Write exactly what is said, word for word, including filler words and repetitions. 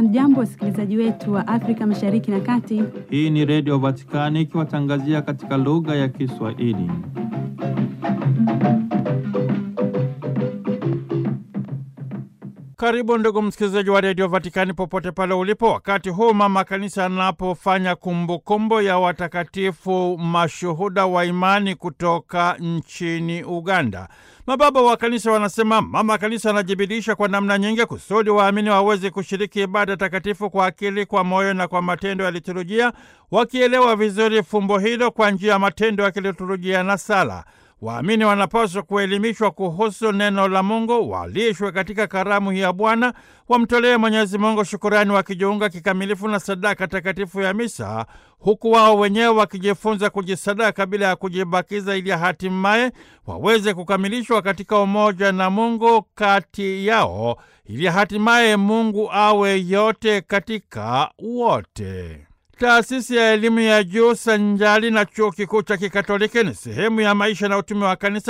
Hamjambo wasikilizaji wetu wa Afrika Mashariki na Kati. Hii ni Radio Vatikani ikiwatangazia katika lugha ya Kiswahili. Karibu ndugu msikilizaji wa Radio Vatikani popote pale ulipo, wakati huu mama kanisa anapofanya kumbukumbu ya watakatifu mashuhuda wa imani kutoka nchini Uganda. Mababa wa kanisa wanasema mama kanisa anajibidisha kwa namna nyingi kusudi waamini waweze kushiriki ibada takatifu kwa akili, kwa moyo na kwa matendo ya liturujia, wakielewa vizuri fumbo hilo kwa njia ya matendo ya liturujia na sala. Waamini wanapaswa kuelimishwa kuhusu neno la Mungu, walishwe katika karamu ya Bwana, wamtolee Mwenyezi Mungu shukurani, wakijiunga kikamilifu na sadaka takatifu ya misa, huku wao wenyewe wakijifunza kujisadaka bila ya kujibakiza, ili hatimaye waweze kukamilishwa katika umoja na Mungu kati yao, ili hatimaye Mungu awe yote katika wote. Taasisi ya elimu ya juu sanjali na chuo kikuu cha Kikatoliki ni sehemu ya maisha na utume wa kanisa